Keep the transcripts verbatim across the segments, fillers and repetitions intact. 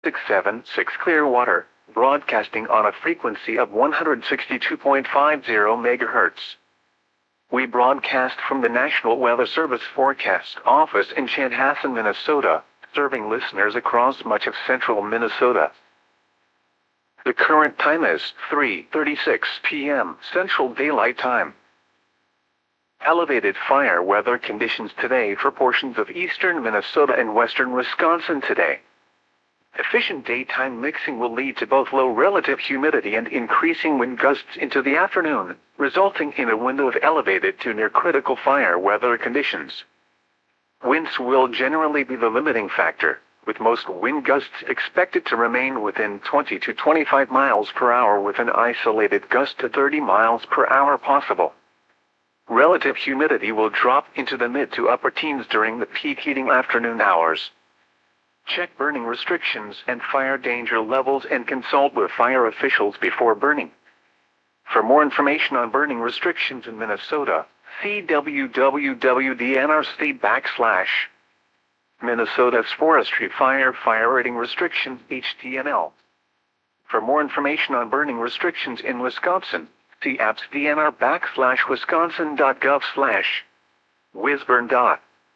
six seven six Clearwater, broadcasting on a frequency of one hundred sixty-two point five zero megahertz. We broadcast from the National Weather Service Forecast Office in Chanhassen, Minnesota, serving listeners across much of central Minnesota. The current time is three thirty-six p m Central Daylight Time. Elevated fire weather conditions today for portions of eastern Minnesota and western Wisconsin today. Efficient daytime mixing will lead to both low relative humidity and increasing wind gusts into the afternoon, resulting in a window of elevated to near critical fire weather conditions. Winds will generally be the limiting factor, with most wind gusts expected to remain within twenty to twenty-five miles per hour with an isolated gust to thirty miles per hour possible. Relative humidity will drop into the mid to upper teens during the peak heating afternoon hours. Check burning restrictions and fire danger levels and consult with fire officials before burning. For more information on burning restrictions in Minnesota, see w w w dot d n r state backslash Minnesota's Forestry Fire Fire Rating Restrictions H T M L. For more information on burning restrictions in Wisconsin, see apps.dnr backslash wisconsin.gov slash whizburn dot.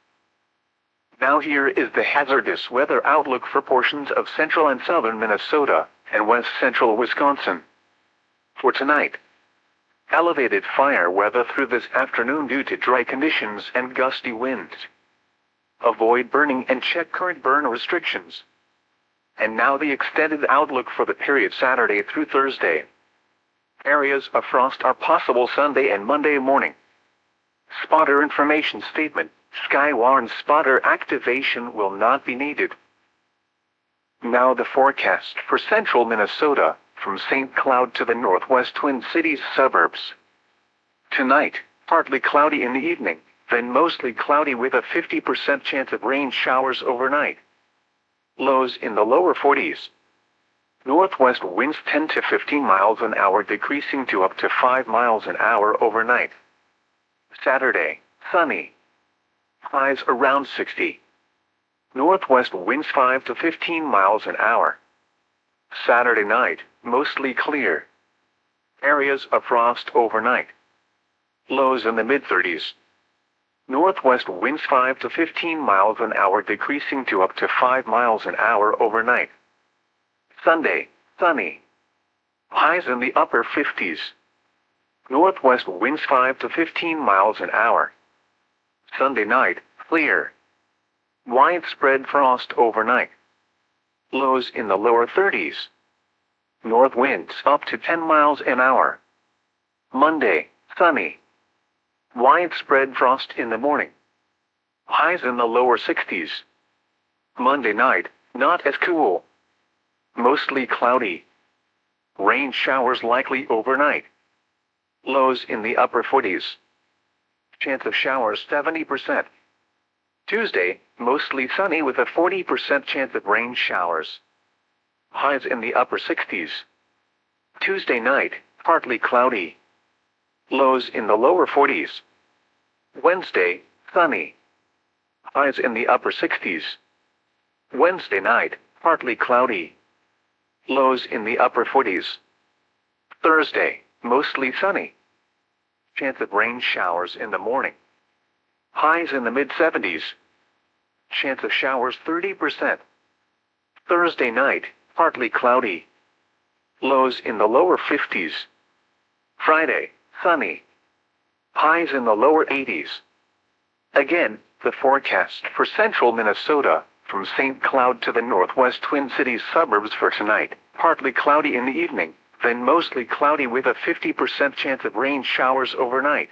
Now here is the hazardous weather outlook for portions of central and southern Minnesota and west central Wisconsin. For tonight, elevated fire weather through this afternoon due to dry conditions and gusty winds. Avoid burning and check current burn restrictions. And now the extended outlook for the period Saturday through Thursday. Areas of frost are possible Sunday and Monday morning. Spotter information statement. Skywarn spotter activation will not be needed. Now the forecast for central Minnesota, from Saint Cloud to the northwest Twin Cities suburbs. Tonight, partly cloudy in the evening, then mostly cloudy with a fifty percent chance of rain showers overnight. Lows in the lower forties. Northwest winds ten to fifteen miles an hour decreasing to up to five miles an hour overnight. Saturday, sunny. Highs around sixty. Northwest winds five to fifteen miles an hour. Saturday night, mostly clear. Areas of frost overnight. Lows in the mid thirties. Northwest winds five to fifteen miles an hour decreasing to up to five miles an hour overnight. Sunday, sunny. Highs in the upper fifties. Northwest winds five to fifteen miles an hour. Sunday night, clear. Widespread frost overnight. Lows in the lower thirties. North winds up to ten miles an hour. Monday, sunny. Widespread frost in the morning. Highs in the lower sixties. Monday night, not as cool. Mostly cloudy. Rain showers likely overnight. Lows in the upper forties. Chance of showers seventy percent. Tuesday, mostly sunny with a forty percent chance of rain showers. Highs in the upper sixties. Tuesday night, partly cloudy. Lows in the lower forties. Wednesday, sunny. Highs in the upper sixties. Wednesday night, partly cloudy. Lows in the upper forties. Thursday, mostly sunny. Chance of rain showers in the morning. Highs in the mid seventies. Chance of showers thirty percent. Thursday night, partly cloudy. Lows in the lower fifties. Friday, sunny. Highs in the lower eighties. Again, the forecast for central Minnesota, from Saint Cloud to the northwest Twin Cities suburbs for tonight, partly cloudy in the evening, then mostly cloudy with a fifty percent chance of rain showers overnight.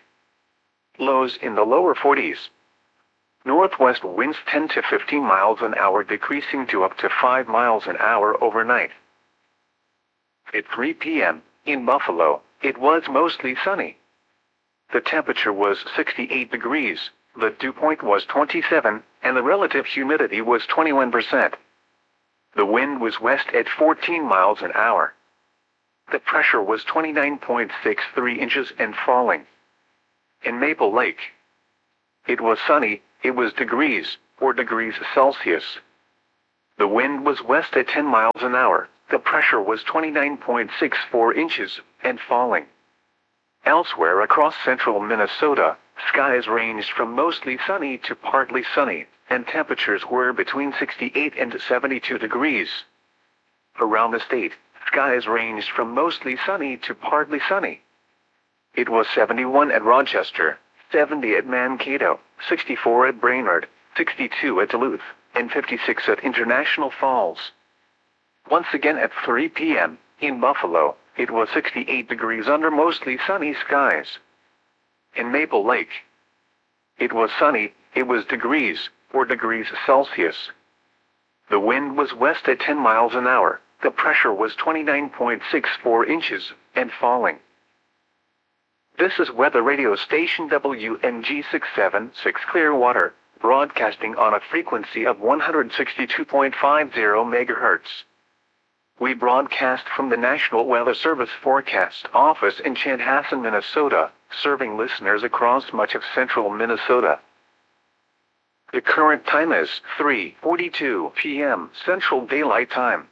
Lows in the lower forties. Northwest winds ten to fifteen miles an hour decreasing to up to five miles an hour overnight. At three p m, in Buffalo, it was mostly sunny. The temperature was sixty-eight degrees, the dew point was twenty-seven, and the relative humidity was twenty-one percent. The wind was west at fourteen miles an hour. The pressure was twenty-nine point six three inches and falling. In Maple Lake, it was sunny, it was degrees, four degrees Celsius. The wind was west at ten miles an hour. The pressure was twenty-nine point six four inches, and falling. Elsewhere across central Minnesota, skies ranged from mostly sunny to partly sunny, and temperatures were between sixty-eight and seventy-two degrees. Around the state, skies ranged from mostly sunny to partly sunny. It was seventy-one at Rochester, seventy at Mankato, sixty-four at Brainerd, sixty-two at Duluth, and fifty-six at International Falls. Once again at three p m, in Buffalo, it was sixty-eight degrees under mostly sunny skies. In Maple Lake, it was sunny, it was degrees, four degrees Celsius. The wind was west at ten miles an hour, the pressure was twenty-nine point six four inches, and falling. This is weather radio station W M G six seven six Clearwater, broadcasting on a frequency of one hundred sixty-two point five zero megahertz. We broadcast from the National Weather Service Forecast Office in Chanhassen, Minnesota, serving listeners across much of central Minnesota. The current time is three forty-two p m Central Daylight Time.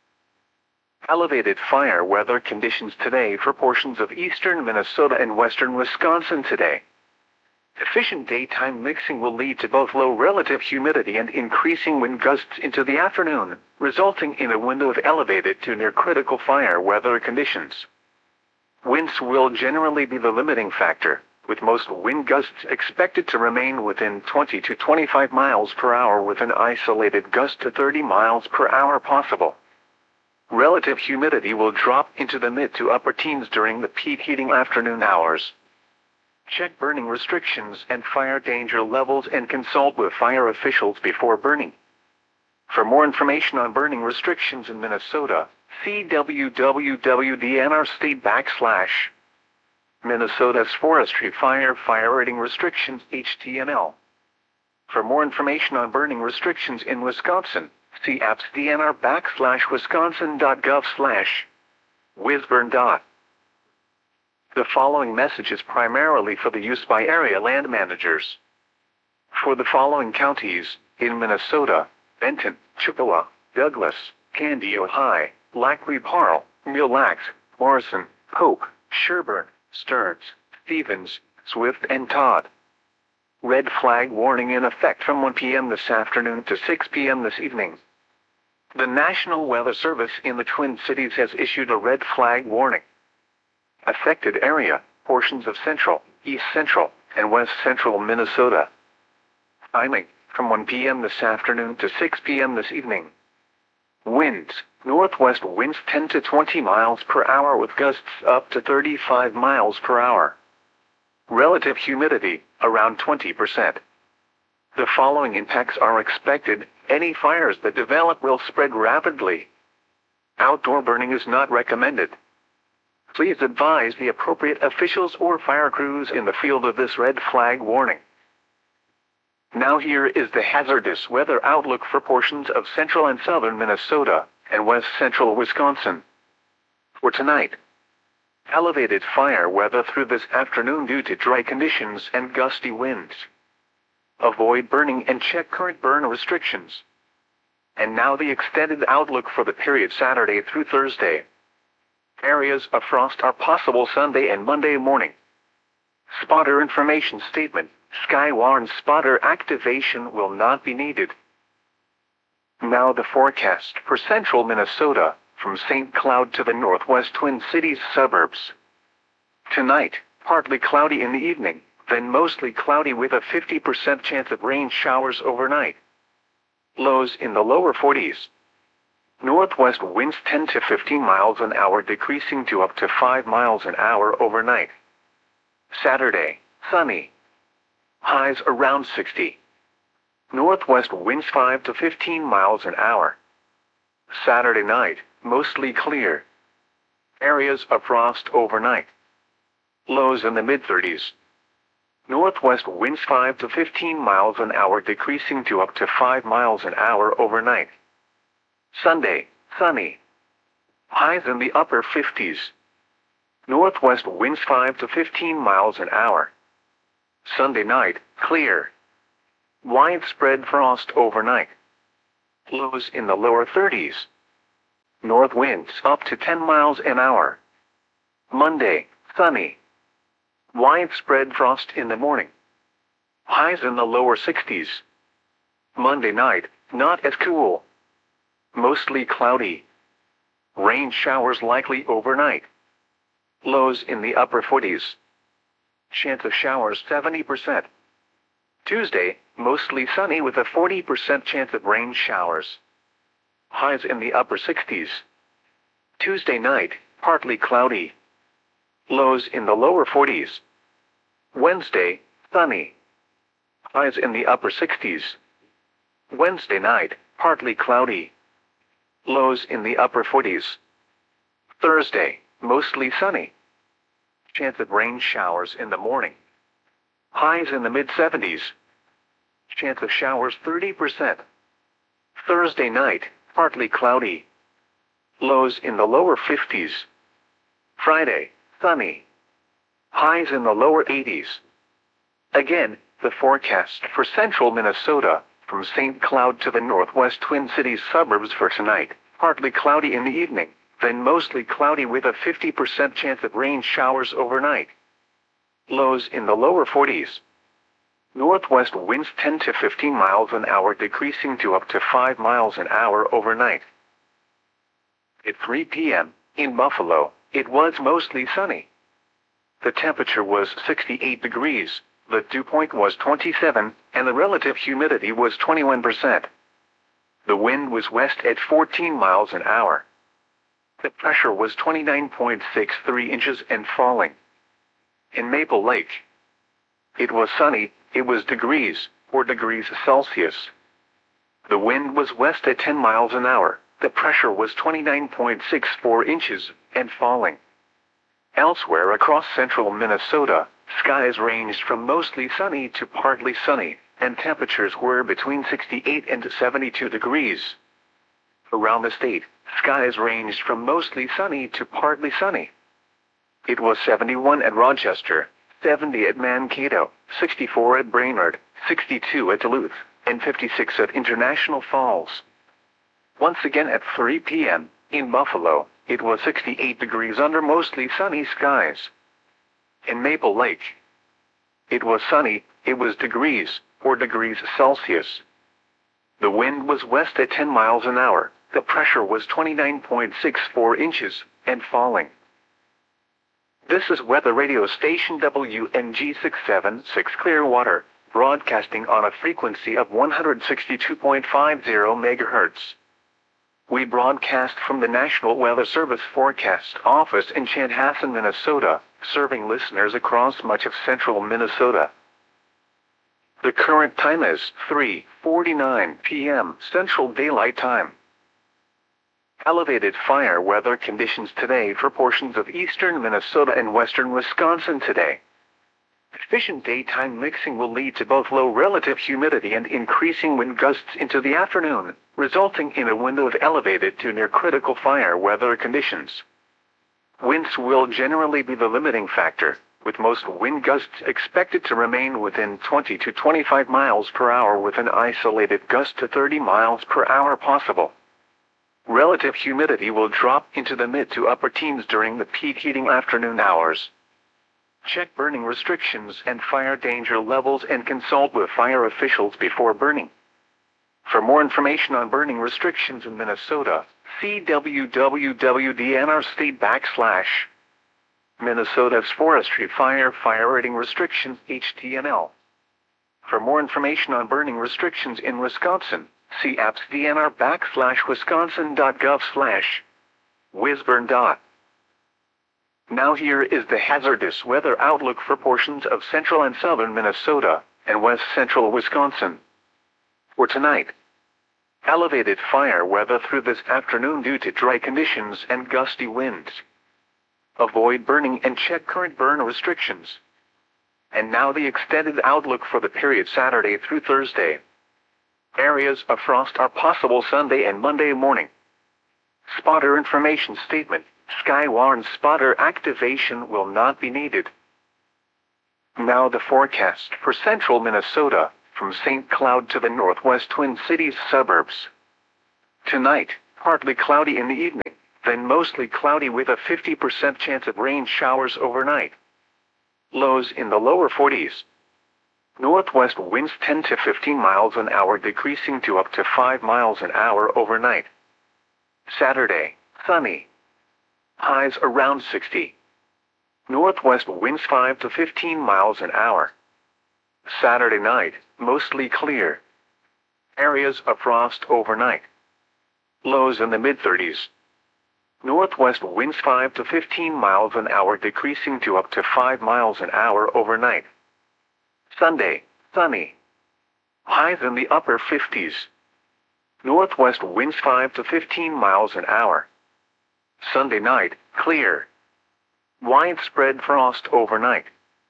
Elevated fire weather conditions today for portions of eastern Minnesota and western Wisconsin today. Efficient daytime mixing will lead to both low relative humidity and increasing wind gusts into the afternoon, resulting in a window of elevated to near critical fire weather conditions. Winds will generally be the limiting factor, with most wind gusts expected to remain within twenty to twenty-five miles per hour with an isolated gust to thirty miles per hour possible. Relative humidity will drop into the mid to upper teens during the peak heating afternoon hours. Check burning restrictions and fire danger levels and consult with fire officials before burning. For more information on burning restrictions in Minnesota, see w w w dot d n r state backslash Minnesota's Forestry Fire Fire Rating Restrictions H T M L. For more information on burning restrictions in Wisconsin, see appsdnr backslash wisconsin.gov slash whizburn dot. The following message is primarily for the use by area land managers. For the following counties, in Minnesota: Benton, Chippewa, Douglas, Candy, Ojai, Laclede, Parle, Mille Lacs, Morrison, Pope, Sherburne, Stearns, Stevens, Swift, and Todd. Red flag warning in effect from one p m this afternoon to six p m this evening. The National Weather Service in the Twin Cities has issued a red flag warning. Affected area: portions of central, east central, and west central Minnesota. Timing: from one p m this afternoon to six p m this evening. Winds: northwest winds ten to twenty miles per hour with gusts up to thirty-five miles per hour. Relative humidity, around twenty percent. The following impacts are expected. Any fires that develop will spread rapidly. Outdoor burning is not recommended. Please advise the appropriate officials or fire crews in the field of this red flag warning. Now here is the hazardous weather outlook for portions of central and southern Minnesota and west central Wisconsin. For tonight: elevated fire weather through this afternoon due to dry conditions and gusty winds. Avoid burning and check current burn restrictions. And now the extended outlook for the period Saturday through Thursday. Areas of frost are possible Sunday and Monday morning. Spotter information statement: Skywarn spotter activation will not be needed. Now the forecast for central Minnesota, from Saint Cloud to the northwest Twin Cities suburbs. Tonight, partly cloudy in the evening, then mostly cloudy with a fifty percent chance of rain showers overnight. Lows in the lower forties. Northwest winds ten to fifteen miles an hour decreasing to up to five miles an hour overnight. Saturday, sunny. Highs around sixty. Northwest winds five to fifteen miles an hour. Saturday night, mostly clear. Areas of frost overnight. Lows in the mid thirties. Northwest winds five to fifteen miles an hour decreasing to up to five miles an hour overnight. Sunday, sunny. Highs in the upper fifties. Northwest winds five to fifteen miles an hour. Sunday night, clear. Widespread frost overnight. Lows in the lower thirties. North winds up to ten miles an hour. Monday, sunny. Widespread frost in the morning. Highs in the lower sixties. Monday night, not as cool. Mostly cloudy. Rain showers likely overnight. Lows in the upper forties. Chance of showers seventy percent. Tuesday, mostly sunny with a forty percent chance of rain showers. Highs in the upper sixties. Tuesday night, partly cloudy. Lows in the lower forties. Wednesday, sunny. Highs in the upper sixties. Wednesday night, partly cloudy. Lows in the upper forties. Thursday, mostly sunny. Chance of rain showers in the morning. Highs in the mid seventies. Chance of showers thirty percent. Thursday night, partly cloudy. Lows in the lower fifties. Friday, sunny. Highs in the lower eighties. Again, the forecast for central Minnesota, from Saint Cloud to the northwest Twin Cities suburbs for tonight, partly cloudy in the evening, then mostly cloudy with a fifty percent chance of rain showers overnight. Lows in the lower forties. Northwest winds ten to fifteen miles an hour decreasing to up to five miles an hour overnight. At three p m, in Buffalo, it was mostly sunny. The temperature was sixty-eight degrees, the dew point was twenty-seven, and the relative humidity was twenty-one percent. The wind was west at fourteen miles an hour. The pressure was twenty-nine point six three inches and falling. In Maple Lake, it was sunny, it was degrees, four degrees Celsius. The wind was west at ten miles an hour, the pressure was twenty-nine point six four inches, and falling. Elsewhere across central Minnesota, skies ranged from mostly sunny to partly sunny, and temperatures were between sixty-eight and seventy-two degrees. Around the state, skies ranged from mostly sunny to partly sunny. It was seventy-one at Rochester, seventy at Mankato, sixty-four at Brainerd, sixty-two at Duluth, and fifty-six at International Falls. Once again at three p m, in Buffalo, it was sixty-eight degrees under mostly sunny skies. In Maple Lake, it was sunny, it was degrees, four degrees Celsius. The wind was west at ten miles an hour, the pressure was twenty-nine point six four inches, and falling. This is weather radio station W N G six seventy-six Clearwater, broadcasting on a frequency of one hundred sixty-two point five zero megahertz. We broadcast from the National Weather Service Forecast Office in Chanhassen, Minnesota, serving listeners across much of central Minnesota. The current time is three forty-nine p m Central Daylight Time. Elevated fire weather conditions today for portions of eastern Minnesota and western Wisconsin today. Efficient daytime mixing will lead to both low relative humidity and increasing wind gusts into the afternoon, resulting in a window of elevated to near critical fire weather conditions. Winds will generally be the limiting factor, with most wind gusts expected to remain within twenty to twenty-five miles per hour with an isolated gust to thirty miles per hour possible. Relative humidity will drop into the mid to upper teens during the peak heating afternoon hours. Check burning restrictions and fire danger levels and consult with fire officials before burning. For more information on burning restrictions in Minnesota, see w w w dot d n r state backslash Minnesota's Forestry Fire Fire Rating Restrictions H T M L. For more information on burning restrictions in Wisconsin, see appsdnr backslash wisconsin.gov slash whizburn dot. Now here is the hazardous weather outlook for portions of central and southern Minnesota and west central Wisconsin. For tonight, elevated fire weather through this afternoon due to dry conditions and gusty winds. Avoid burning and check current burn restrictions. And now the extended outlook for the period Saturday through Thursday. Areas of frost are possible Sunday and Monday morning. Spotter information statement. Skywarn spotter activation will not be needed. Now the forecast for central Minnesota, from Saint Cloud to the northwest Twin Cities suburbs. Tonight, partly cloudy in the evening, then mostly cloudy with a fifty percent chance of rain showers overnight. Lows in the lower forties. Northwest winds ten to fifteen miles an hour decreasing to up to five miles an hour overnight. Saturday, sunny. Highs around sixty. Northwest winds five to fifteen miles an hour. Saturday night, mostly clear. Areas of frost overnight. Lows in the mid-thirties. Northwest winds five to fifteen miles an hour decreasing to up to five miles an hour overnight. Sunday, sunny. Highs in the upper fifties. Northwest winds five to fifteen miles an hour. Sunday night, clear. Widespread frost overnight.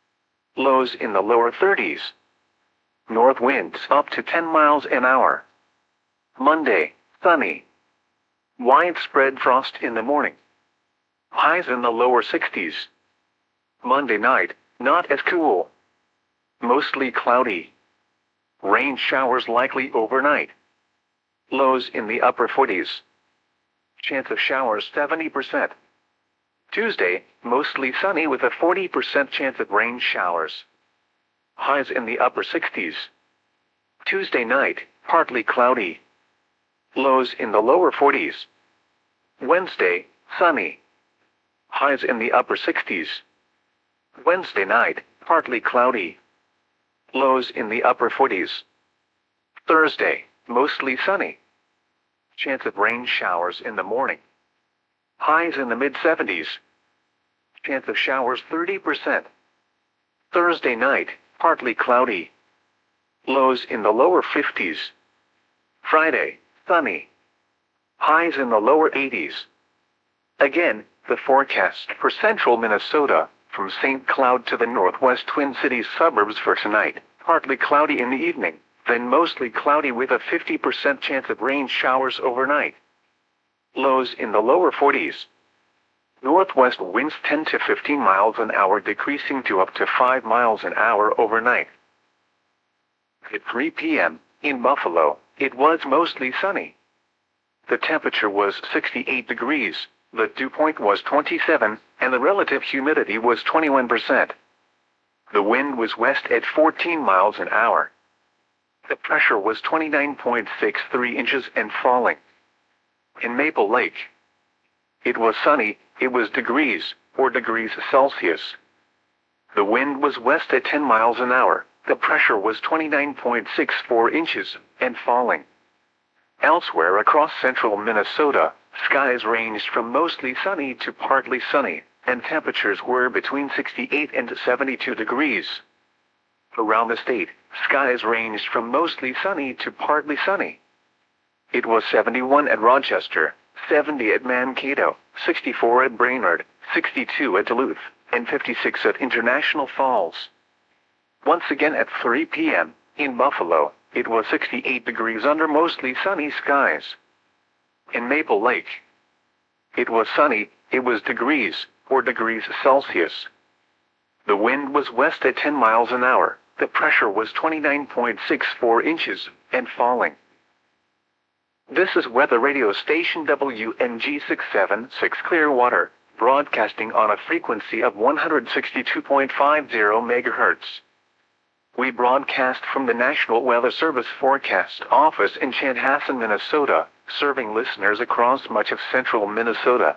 Lows in the lower thirties. North winds up to ten miles an hour. Monday, sunny. Widespread frost in the morning. Highs in the lower sixties. Monday night, not as cool. Mostly cloudy. Rain showers likely overnight. Lows in the upper forties. Chance of showers seventy percent. Tuesday, mostly sunny with a forty percent chance of rain showers. Highs in the upper sixties. Tuesday night, partly cloudy. Lows in the lower forties. Wednesday, sunny. Highs in the upper sixties. Wednesday night, partly cloudy. Lows in the upper forties. Thursday, mostly sunny. Chance of rain showers in the morning. Highs in the mid-seventies. Chance of showers thirty percent. Thursday night, partly cloudy. Lows in the lower fifties. Friday, sunny. Highs in the lower eighties. Again, the forecast for central Minnesota, from Saint Cloud to the northwest Twin Cities suburbs for tonight, partly cloudy in the evening, then mostly cloudy with a fifty percent chance of rain showers overnight. Lows in the lower forties. Northwest winds ten to fifteen miles an hour decreasing to up to five miles an hour overnight. At three p m, in Buffalo, it was mostly sunny. The temperature was sixty-eight degrees, the dew point was twenty-seven, and the relative humidity was twenty-one percent. The wind was west at fourteen miles an hour. The pressure was twenty-nine point six three inches and falling. In Maple Lake, it was sunny, it was degrees, or degrees Celsius. The wind was west at ten miles an hour, the pressure was twenty-nine point six four inches, and falling. Elsewhere across central Minnesota, skies ranged from mostly sunny to partly sunny, and temperatures were between sixty-eight and seventy-two degrees. Around the state, skies ranged from mostly sunny to partly sunny. It was seventy-one at Rochester, seventy at Mankato, sixty-four at Brainerd, sixty-two at Duluth, and fifty-six at International Falls. Once again at three p m, in Buffalo, it was sixty-eight degrees under mostly sunny skies. In Maple Lake, it was sunny, it was degrees, or degrees Celsius. The wind was west at ten miles an hour, the pressure was twenty-nine point six four inches, and falling. This is weather radio station W N G six seven six Clearwater, broadcasting on a frequency of one hundred sixty-two point five zero megahertz. We broadcast from the National Weather Service Forecast Office in Chanhassen, Minnesota, serving listeners across much of central Minnesota.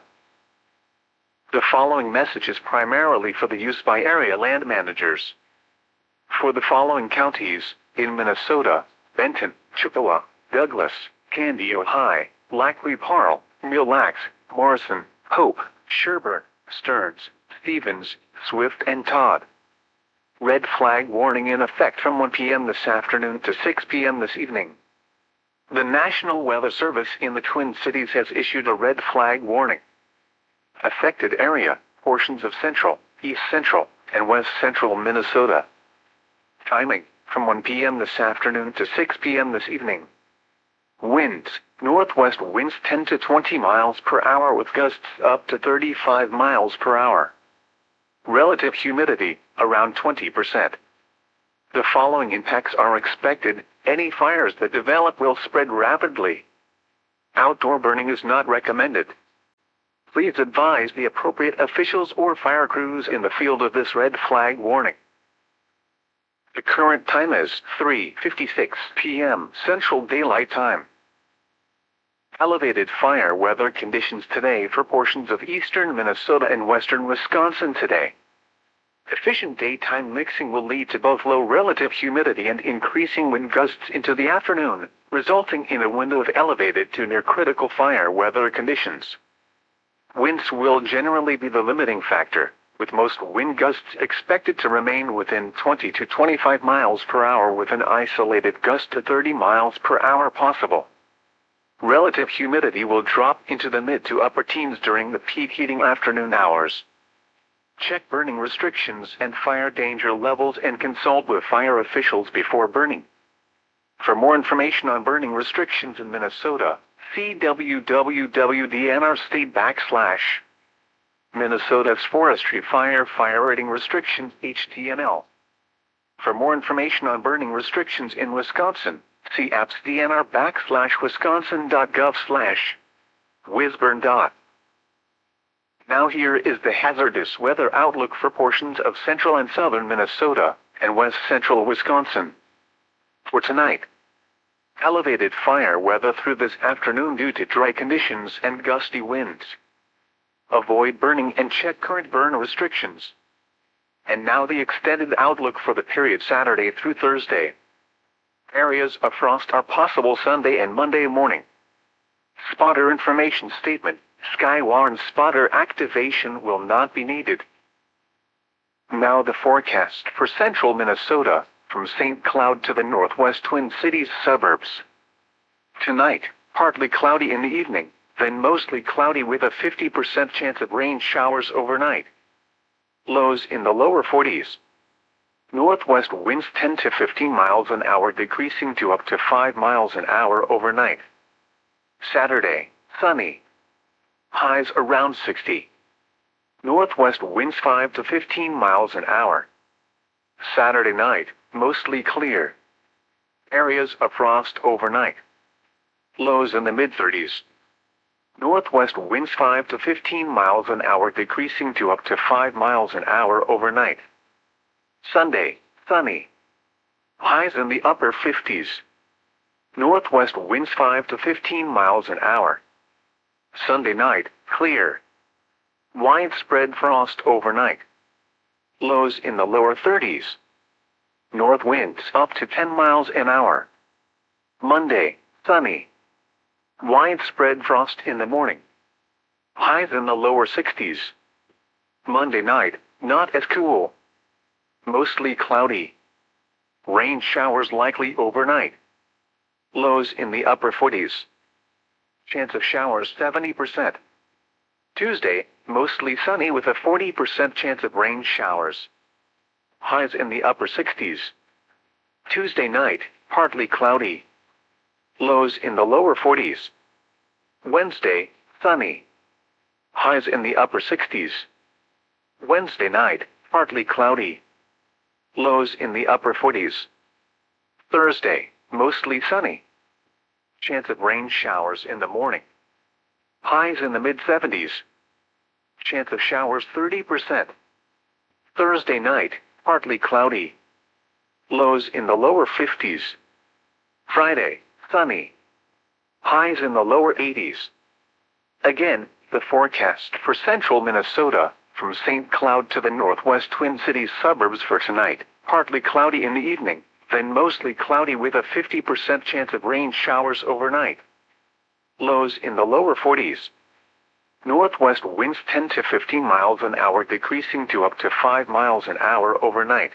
The following message is primarily for the use by area land managers. For the following counties, in Minnesota: Benton, Chippewa, Douglas, Candy, Ojai, Laclede, Parle, Mille Lacs, Morrison, Hope, Sherburne, Stearns, Stevens, Swift, and Todd. Red flag warning in effect from one p m this afternoon to six p m this evening. The National Weather Service in the Twin Cities has issued a red flag warning. Affected area: portions of central, east central, and west central Minnesota. Timing: from one p m this afternoon to six p m this evening. Winds: northwest winds ten to twenty miles per hour with gusts up to thirty-five miles per hour. Relative humidity, around twenty percent. The following impacts are expected: any fires that develop will spread rapidly. Outdoor burning is not recommended. Please advise the appropriate officials or fire crews in the field of this red flag warning. The current time is three fifty-six p m Central Daylight Time. Elevated fire weather conditions today for portions of eastern Minnesota and western Wisconsin today. Efficient daytime mixing will lead to both low relative humidity and increasing wind gusts into the afternoon, resulting in a window of elevated to near critical fire weather conditions. Winds will generally be the limiting factor, with most wind gusts expected to remain within twenty to twenty-five miles per hour with an isolated gust to thirty miles per hour possible. Relative humidity will drop into the mid to upper teens during the peak heating afternoon hours. Check burning restrictions and fire danger levels and consult with fire officials before burning. For more information on burning restrictions in Minnesota, see w w w dot d n r state backslash Minnesota's Forestry Fire Fire Rating Restrictions H T M L. For more information on burning restrictions in Wisconsin, see appsdnr backslash wisconsin.gov slash whizburn dot. Now here is the hazardous weather outlook for portions of central and southern Minnesota and west central Wisconsin. For tonight, elevated fire weather through this afternoon due to dry conditions and gusty winds. Avoid burning and check current burn restrictions. And now the extended outlook for the period Saturday through Thursday. Areas of frost are possible Sunday and Monday morning. Spotter information statement. Skywarn spotter activation will not be needed. Now the forecast for central Minnesota, from Saint Cloud to the northwest Twin Cities suburbs. Tonight, partly cloudy in the evening, then mostly cloudy with a fifty percent chance of rain showers overnight. Lows in the lower forties. Northwest winds ten to fifteen miles an hour decreasing to up to five miles an hour overnight. Saturday, sunny. Highs around sixty. Northwest winds five to fifteen miles an hour. Saturday night, mostly clear. Areas of frost overnight. Lows in the mid thirties. Northwest winds five to fifteen miles an hour decreasing to up to five miles an hour overnight. Sunday, sunny. Highs in the upper fifties. Northwest winds five to fifteen miles an hour. Sunday night, clear. Widespread frost overnight. Lows in the lower thirties. North winds up to ten miles an hour. Monday, sunny. Widespread frost in the morning. Highs in the lower sixties. Monday night, not as cool. Mostly cloudy. Rain showers likely overnight. Lows in the upper forties. Chance of showers seventy percent. Tuesday, mostly sunny with a forty percent chance of rain showers. Highs in the upper sixties. Tuesday night, partly cloudy. Lows in the lower forties. Wednesday, sunny. Highs in the upper sixties. Wednesday night, partly cloudy. Lows in the upper forties. Thursday, mostly sunny. Chance of rain showers in the morning. Highs in the mid seventies. Chance of showers thirty percent. Thursday night, partly cloudy. Lows in the lower fifties. Friday, sunny. Highs in the lower eighties. Again, the forecast for central Minnesota, from Saint Cloud to the northwest Twin Cities suburbs for tonight, partly cloudy in the evening, then mostly cloudy with a fifty percent chance of rain showers overnight. Lows in the lower forties. Northwest winds ten to fifteen miles an hour decreasing to up to five miles an hour overnight.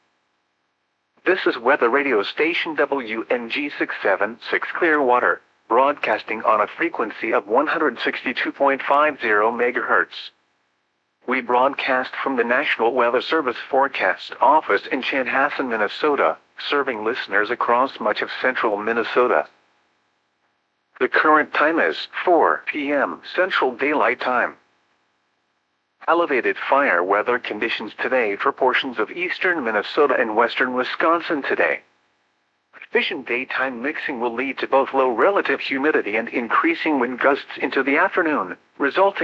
This is weather radio station W N G six seven six Clearwater, broadcasting on a frequency of one hundred sixty-two point five zero megahertz. We broadcast from the National Weather Service Forecast Office in Chanhassen, Minnesota, serving listeners across much of central Minnesota. The current time is four p m Central Daylight Time. Elevated fire weather conditions today for portions of eastern Minnesota and western Wisconsin today. Insufficient daytime mixing will lead to both low relative humidity and increasing wind gusts into the afternoon, resulting